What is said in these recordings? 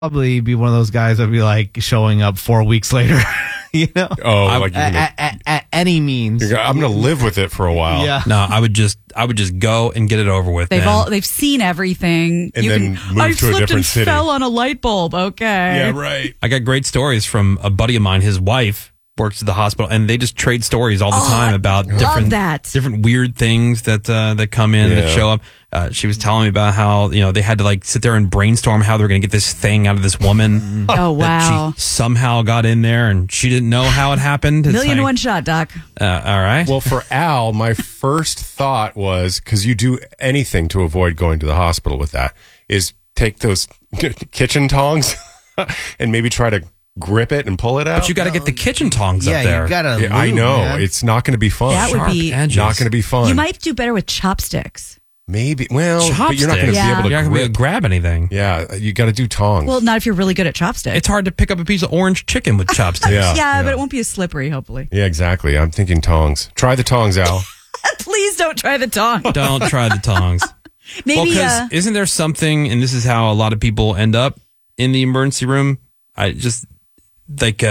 probably be one of those guys that'd be like showing up 4 weeks later. At any means. I'm going to live with it for a while. Yeah. No, I would just go and get it over with. They've seen everything. And then move to a different city. Fell on a light bulb. Okay. Yeah, right. I got great stories from a buddy of mine. His wife works at the hospital, and they just trade stories all the time about different weird things that come in that show up. She was telling me about how they had to like sit there and brainstorm how they're going to get this thing out of this woman. Oh wow! That she somehow got in there, and she didn't know how it happened. It's Million one shot, Doc. All right. Well, for Al, my first thought was, because you do anything to avoid going to the hospital with that, is take those kitchen tongs and maybe try to grip it and pull it out. But you got to get the kitchen tongs up there. Yeah, you got to. I know. Man. It's not going to be fun. That would be edges. Not going to be fun. You might do better with chopsticks. Maybe. Well, Chopsticks. but you're not going to be able to You're not going to be able to grab anything. Yeah, you got to do tongs. Well, not if you're really good at chopsticks. It's hard to pick up a piece of orange chicken with chopsticks. Yeah. But it won't be as slippery, hopefully. Yeah, exactly. I'm thinking tongs. Try the tongs, Al. Please don't try the tongs. Don't try the tongs. Maybe. Because isn't there something, and this is how a lot of people end up in the emergency room? I just like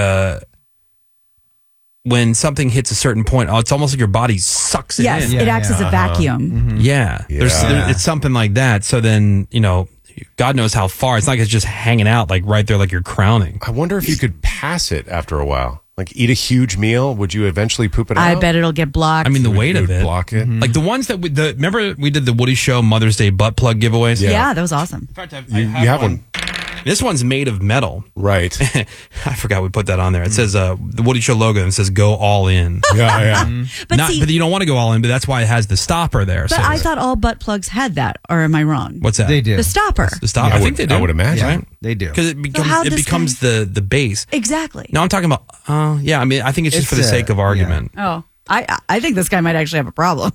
when something hits a certain point, it's almost like your body sucks it in. Yes, it acts as a vacuum. Mm-hmm. Yeah. It's something like that. So then, God knows how far. It's not like it's just hanging out like right there like you're crowning. I wonder if you could pass it after a while. Like eat a huge meal. Would you eventually poop it out? I bet it'll get blocked. I mean, the weight of it. Block it. Like the ones that remember we did the Woody Show Mother's Day butt plug giveaways? Yeah, that was awesome. In fact, You have one. This one's made of metal. Right. I forgot we put that on there. It says the Woody Show logo and it says "Go All In." Yeah. But you don't want to go all in, but that's why it has the stopper there. But I thought all butt plugs had that, or am I wrong? What's that? They do. The stopper. The stopper. I think they do. I would imagine. Right? They do. Because it becomes the base. Exactly. No, I'm talking about. I mean, I think it's just for the sake of argument. Oh, I think this guy might actually have a problem.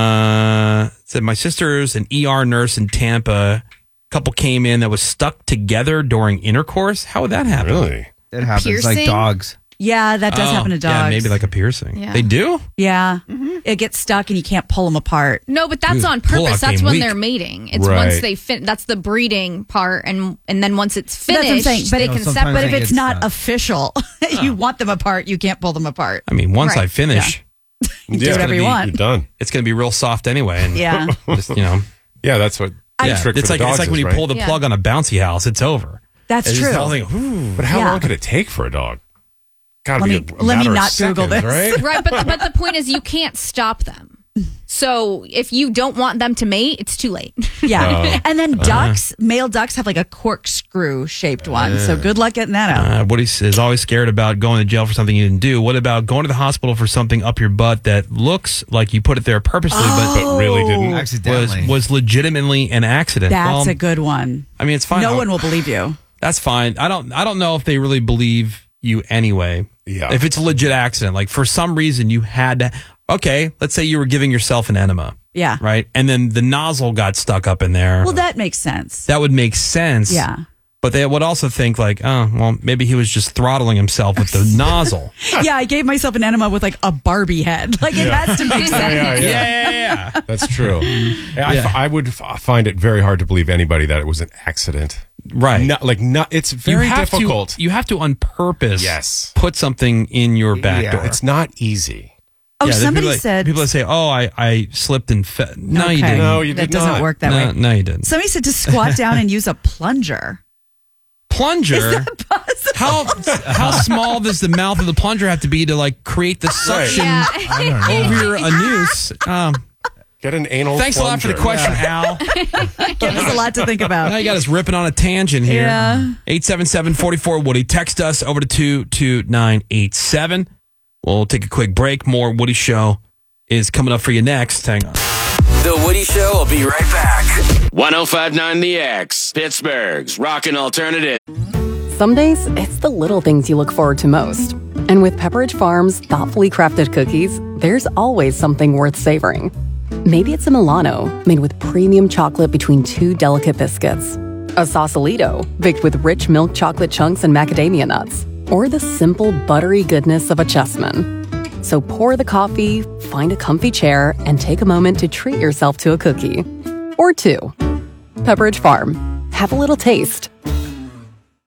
Said my sister's an ER nurse in Tampa. Couple came in that was stuck together during intercourse. How would that happen? Really? It happens piercing? like dogs. Yeah, that does happen to dogs. Yeah, maybe like a piercing. Yeah. They do? Yeah. It gets stuck and you can't pull them apart. No, but that's Dude, on pull-out purpose. That's game when week. they're mating. It's Right. once they that's the breeding part, and then once it's But that's what I'm finished, saying. But they it- can sometimes separate. But if they it's get not stuck. official, you want them apart, you can't pull them apart. I mean, once Right. I finish, You do whatever you want. You're done. it's going to be real soft anyway. And Yeah. just, Yeah, that's what the trick it's for like the dogs it's like when is, you right? pull the plug on a bouncy house, it's over. That's It's just true. the whole thing, ooh. But how Yeah. long could it take for a dog? Gotta Let be me- a let me matter of not Google seconds, this. right? Right, but the point is, you can't stop them. So if you don't want them to mate, it's too late. Yeah. And then male ducks have like a corkscrew shaped one. So good luck getting that out. Woody is always scared about going to jail for something you didn't do. What about going to the hospital for something up your butt that looks like you put it there purposely, But really didn't. Accidentally. was legitimately an accident? That's Well, a good one. I mean, it's fine. No one will believe you. That's fine. I don't know if they really believe you anyway. Yeah. If it's a legit accident, like for some reason you had to. Okay, let's say you were giving yourself an enema. Yeah. Right, and then the nozzle got stuck up in there. Well, that makes sense. That would make sense. Yeah. But they would also think like, oh, well, maybe he was just throttling himself with the nozzle. Yeah, I gave myself an enema with like a Barbie head. Like it has to make sense. Yeah. That's true. I would find it very hard to believe anybody that it was an accident. Right. It's very difficult. You have to on purpose Yes. put something in your back Yeah. door. It's not easy. Oh, there's somebody people that- said. people that say, "Oh, I slipped and fell." No, you Okay. didn't. No, you that did doesn't not. work that way. No, you didn't. Somebody said to squat down and use a plunger. Plunger. Is that possible? How small does the mouth of the plunger have to be to like create the suction I don't know. over your anus? Get an anal Thanks a lot for the plunger. question, Al. Give us a lot to think about. Now you got us ripping on a tangent here. Yeah. 877-44-WOODY. Text us over to 22987. We'll take a quick break. More Woody Show is coming up for you next. Hang on. The Woody Show will be right back. 105.9 The X, Pittsburgh's rockin' alternative. Some days, it's the little things you look forward to most. And with Pepperidge Farm's thoughtfully crafted cookies, there's always something worth savoring. Maybe it's a Milano, made with premium chocolate between two delicate biscuits. A Sausalito, baked with rich milk chocolate chunks and macadamia nuts. Or the simple, buttery goodness of a Chessman. So pour the coffee, find a comfy chair, and take a moment to treat yourself to a cookie. Or two. Pepperidge Farm. Have a little taste.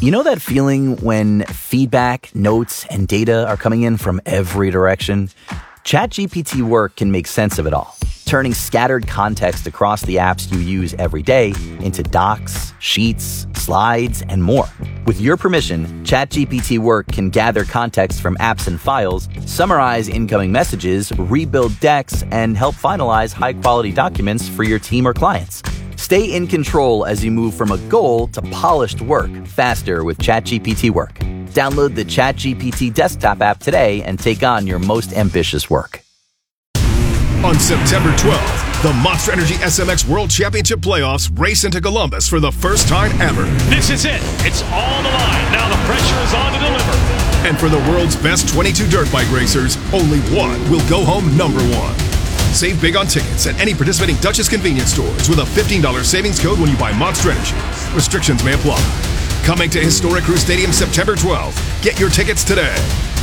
You know that feeling when feedback, notes, and data are coming in from every direction? ChatGPT Work can make sense of it all, turning scattered context across the apps you use every day into docs, sheets, slides, and more. With your permission, ChatGPT Work can gather context from apps and files, summarize incoming messages, rebuild decks, and help finalize high-quality documents for your team or clients. Stay in control as you move from a goal to polished work faster with ChatGPT Work. Download the ChatGPT desktop app today and take on your most ambitious work. On September 12th, the Monster Energy SMX World Championship Playoffs race into Columbus for the first time ever. This is it. It's all on the line. Now the pressure is on to deliver. And for the world's best 22 dirt bike racers, only one will go home number one. Save big on tickets at any participating Duchess convenience stores with a $15 savings code when you buy Monster Energy. Restrictions may apply. Coming to Historic Crew Stadium September 12th. Get your tickets today.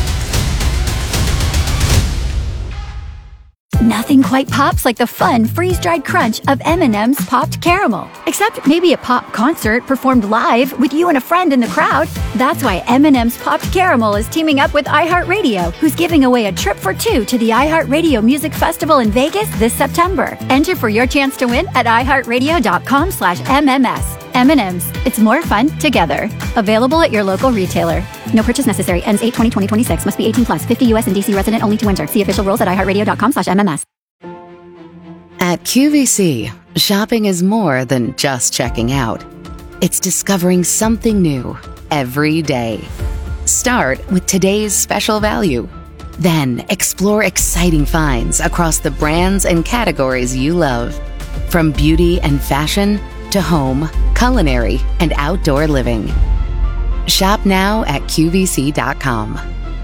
Nothing quite pops like the fun freeze-dried crunch of M&M's Popped Caramel. Except maybe a pop concert performed live with you and a friend in the crowd. That's why M&M's Popped Caramel is teaming up with iHeartRadio, who's giving away a trip for two to the iHeartRadio Music Festival in Vegas this September. Enter for your chance to win at iHeartRadio.com/MMS. M&M's. It's more fun together. Available at your local retailer. No purchase necessary. Ends 8/20/2026. Must be 18 plus. 50 U.S. and D.C. resident only to enter. See official rules at iHeartRadio.com/MMS. At QVC, shopping is more than just checking out. It's discovering something new every day. Start with today's special value. Then explore exciting finds across the brands and categories you love. From beauty and fashion to home, culinary, and outdoor living. Shop now at QVC.com.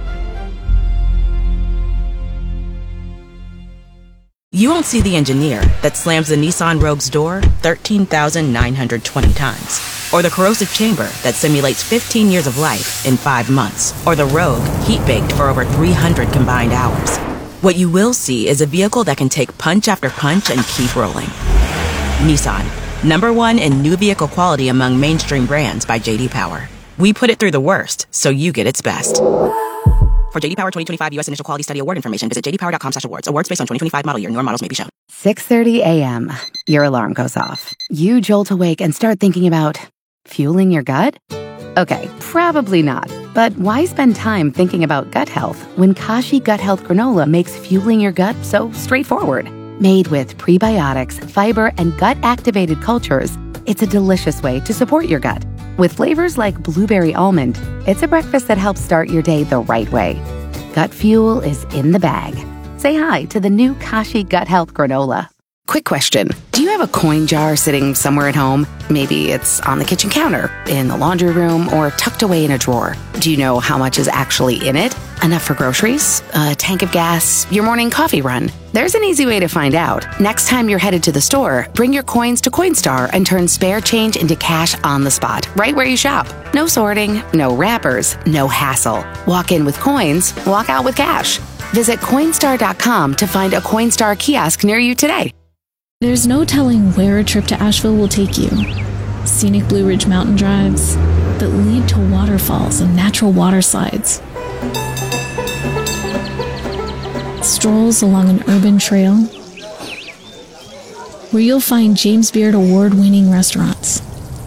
You won't see the engineer that slams the Nissan Rogue's door 13,920 times. Or the corrosive chamber that simulates 15 years of life in 5 months. Or the Rogue heat-baked for over 300 combined hours. What you will see is a vehicle that can take punch after punch and keep rolling. Nissan. #1 in new vehicle quality among mainstream brands by J.D. Power. We put it through the worst, so you get its best. For J.D. Power 2025 U.S. Initial Quality Study Award information, visit jdpower.com/awards. Awards based on 2025 model year. Newer models may be shown. 6:30 a.m. Your alarm goes off. You jolt awake and start thinking about fueling your gut? Okay, probably not. But why spend time thinking about gut health when Kashi Gut Health Granola makes fueling your gut so straightforward? Made with prebiotics, fiber, and gut-activated cultures, it's a delicious way to support your gut. With flavors like blueberry almond, it's a breakfast that helps start your day the right way. Gut fuel is in the bag. Say hi to the new Kashi Gut Health Granola. Quick question. Do you have a coin jar sitting somewhere at home? Maybe it's on the kitchen counter, in the laundry room, or tucked away in a drawer. Do you know how much is actually in it? Enough for groceries? A tank of gas? Your morning coffee run? There's an easy way to find out. Next time you're headed to the store, bring your coins to Coinstar and turn spare change into cash on the spot, right where you shop. No sorting, no wrappers, no hassle. Walk in with coins, walk out with cash. Visit Coinstar.com to find a Coinstar kiosk near you today. There's no telling where a trip to Asheville will take you. Scenic Blue Ridge mountain drives that lead to waterfalls and natural water slides. Strolls along an urban trail where you'll find James Beard award-winning restaurants.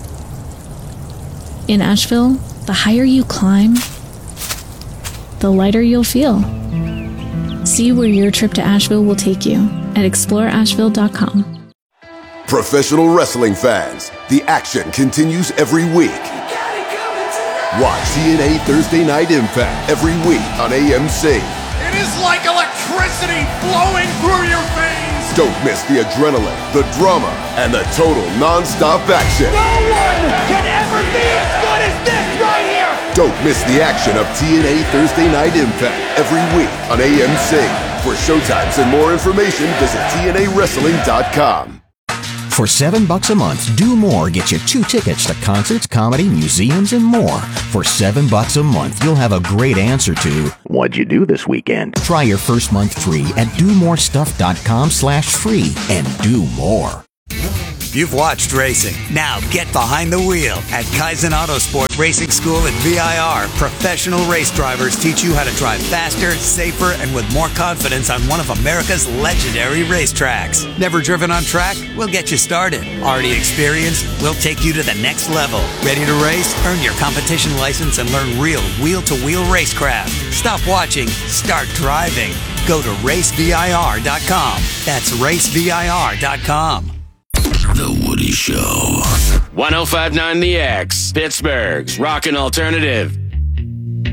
In Asheville, the higher you climb, the lighter you'll feel. See where your trip to Asheville will take you at exploreasheville.com. Professional wrestling fans, the action continues every week. Watch TNA Thursday Night Impact every week on AMC. It is like electricity flowing through your veins. Don't miss the adrenaline, the drama, and the total non-stop action. No one can ever be as good as this right here. Don't miss the action of TNA Thursday Night Impact every week on AMC. For showtimes and more information, visit TNAWrestling.com. For $7 a month, Do More gets you 2 tickets to concerts, comedy, museums, and more. For $7 a month, you'll have a great answer to what'd you do this weekend? Try your first month free at domorestuff.com/free and do more. You've watched racing. Now get behind the wheel at Kaizen Autosport Racing School at VIR. Professional race drivers teach you how to drive faster, safer, and with more confidence on one of America's legendary racetracks. Never driven on track? We'll get you started. Already experienced? We'll take you to the next level. Ready to race? Earn your competition license and learn real wheel-to-wheel racecraft. Stop watching. Start driving. Go to racevir.com. That's racevir.com. The Woody Show. 105.9 The X, Pittsburgh's Rockin' Alternative.